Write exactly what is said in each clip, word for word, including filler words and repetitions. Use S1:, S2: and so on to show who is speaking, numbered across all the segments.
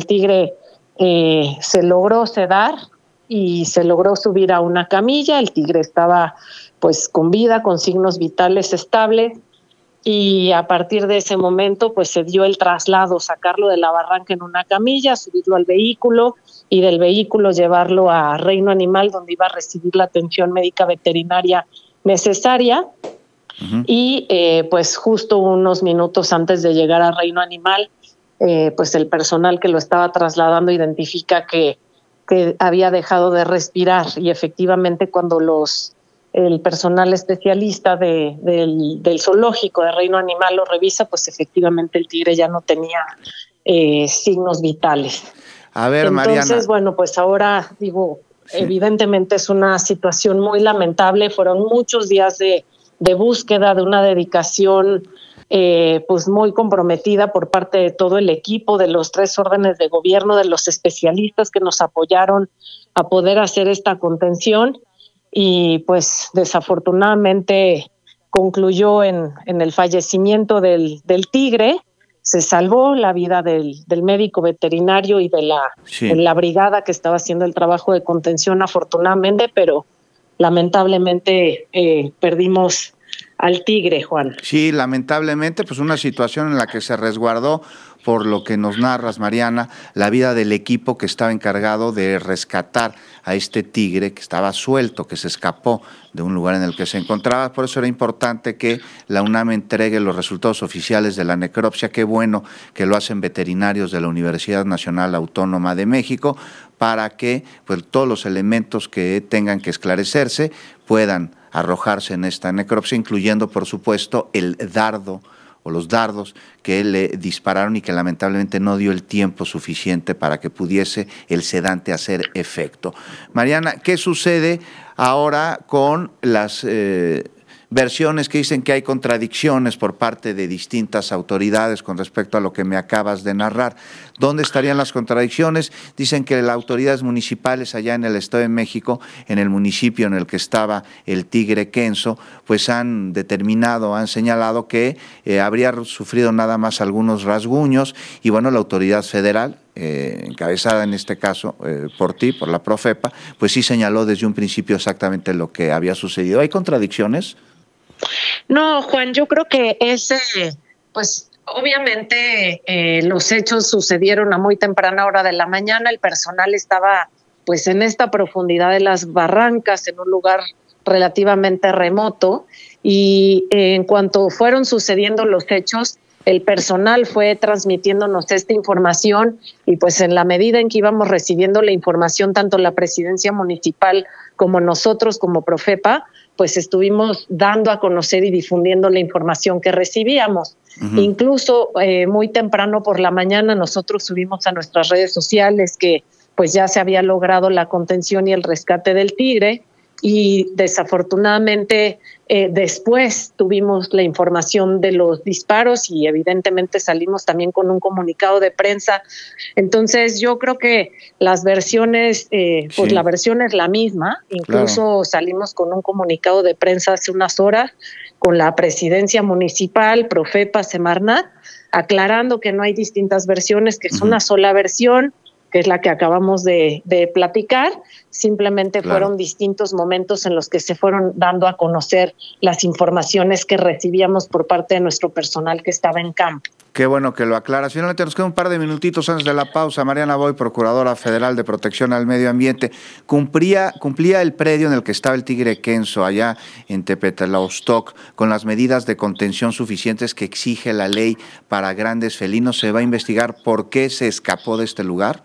S1: el tigre eh, se logró sedar y se logró subir a una camilla. El tigre estaba pues con vida, con signos vitales estables, y a partir de ese momento pues se dio el traslado, sacarlo de la barranca en una camilla, subirlo al vehículo y del vehículo llevarlo a Reino Animal, donde iba a recibir la atención médica veterinaria necesaria. Uh-huh. Y eh, pues justo unos minutos antes de llegar a Reino Animal, eh, pues el personal que lo estaba trasladando identifica que, que había dejado de respirar, y efectivamente cuando los el personal especialista de, del, del zoológico de Reino Animal lo revisa, pues efectivamente el tigre ya no tenía eh, signos vitales.
S2: A ver,
S1: Entonces,
S2: Mariana.
S1: bueno, pues ahora digo,
S2: Sí.
S1: Evidentemente es una situación muy lamentable. Fueron muchos días de, de búsqueda, de una dedicación eh, pues muy comprometida por parte de todo el equipo, de los tres órdenes de gobierno, de los especialistas que nos apoyaron a poder hacer esta contención. Y pues desafortunadamente concluyó en, en el fallecimiento del, del tigre. Se salvó la vida del, del médico veterinario y de la,
S2: sí.
S1: de la brigada que estaba haciendo el trabajo de contención, afortunadamente, pero lamentablemente eh, perdimos al tigre, Juan.
S2: Sí, lamentablemente, pues una situación en la que se resguardó, por lo que nos narras, Mariana, la vida del equipo que estaba encargado de rescatar a este tigre que estaba suelto, que se escapó de un lugar en el que se encontraba. Por eso era importante que la UNAM entregue los resultados oficiales de la necropsia. Qué bueno que lo hacen veterinarios de la Universidad Nacional Autónoma de México, para que pues, todos los elementos que tengan que esclarecerse puedan arrojarse en esta necropsia, incluyendo, por supuesto, el dardo o los dardos que le dispararon y que lamentablemente no dio el tiempo suficiente para que pudiese el sedante hacer efecto. Mariana, ¿qué sucede ahora con las eh, versiones que dicen que hay contradicciones por parte de distintas autoridades con respecto a lo que me acabas de narrar? ¿Dónde estarían las contradicciones? Dicen que las autoridades municipales allá en el Estado de México, en el municipio en el que estaba el tigre Kenzo, pues han determinado, han señalado que eh, habría sufrido nada más algunos rasguños, y bueno, la autoridad federal, Eh, encabezada en este caso eh, por ti, por la Profepa, pues sí señaló desde un principio exactamente lo que había sucedido. ¿Hay contradicciones?
S1: No, Juan, yo creo que ese, pues obviamente eh, los hechos sucedieron a muy temprana hora de la mañana. El personal estaba pues en esta profundidad de las barrancas, en un lugar relativamente remoto, y eh, en cuanto fueron sucediendo los hechos, el personal fue transmitiéndonos esta información, y pues en la medida en que íbamos recibiendo la información, tanto la presidencia municipal como nosotros como Profepa, pues estuvimos dando a conocer y difundiendo la información que recibíamos. Uh-huh. Incluso eh, muy temprano por la mañana nosotros subimos a nuestras redes sociales que pues ya se había logrado la contención y el rescate del tigre, y desafortunadamente eh, después tuvimos la información de los disparos y evidentemente salimos también con un comunicado de prensa. Entonces yo creo que las versiones, eh, pues sí. La versión es la misma. Incluso claro. Salimos con un comunicado de prensa hace unas horas con la presidencia municipal, Profepa, Semarnat, aclarando que no hay distintas versiones, que es uh-huh. una sola versión, que es la que acabamos de, de platicar. Simplemente claro. Fueron distintos momentos en los que se fueron dando a conocer las informaciones que recibíamos por parte de nuestro personal que estaba en campo.
S2: Qué bueno que lo aclaras. Finalmente nos queda un par de minutitos antes de la pausa. Mariana Boy, Procuradora Federal de Protección al Medio Ambiente. ¿Cumplía, cumplía el predio en el que estaba el tigre Kenzo, allá en Tepetlaustoc, con las medidas de contención suficientes que exige la ley para grandes felinos? ¿Se va a investigar por qué se escapó de este lugar?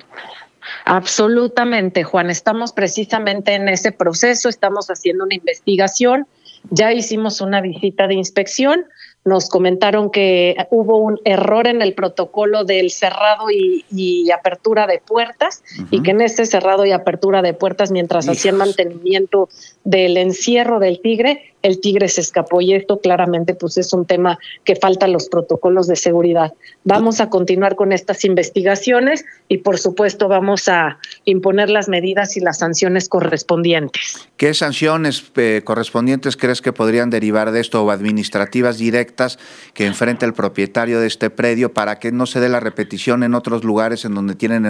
S1: Absolutamente, Juan. Estamos precisamente en ese proceso, estamos haciendo una investigación. Ya hicimos una visita de inspección. Nos comentaron que hubo un error en el protocolo del cerrado y, y apertura de puertas, uh-huh. y que en ese cerrado y apertura de puertas, mientras Hijos. hacían mantenimiento del encierro del tigre, el tigre se escapó, y esto claramente pues es un tema que falta los protocolos de seguridad. Vamos a continuar con estas investigaciones y por supuesto vamos a imponer las medidas y las sanciones correspondientes.
S2: ¿Qué sanciones eh, correspondientes crees que podrían derivar de esto, o administrativas directas que enfrenta el propietario de este predio, para que no se dé la repetición en otros lugares en donde tienen